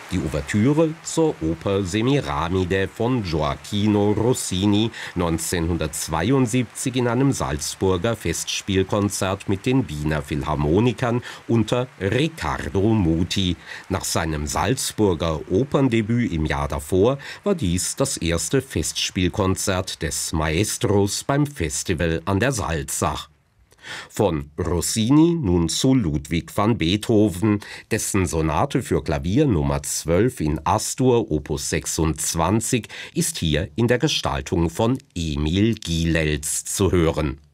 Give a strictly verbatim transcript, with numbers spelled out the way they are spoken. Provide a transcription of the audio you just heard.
Die Ouvertüre zur Oper Semiramide von Gioachino Rossini, neunzehnhundertzweiundsiebzig in einem Salzburger Festspielkonzert mit den Wiener Philharmonikern unter Riccardo Muti. Nach seinem Salzburger Operndebüt im Jahr davor war dies das erste Festspielkonzert des Maestros beim Festival an der Salzach. Von Rossini nun zu Ludwig van Beethoven, dessen Sonate für Klavier Nummer zwölf in As-Dur Opus sechsundzwanzig ist hier in der Gestaltung von Emil Gilels zu hören.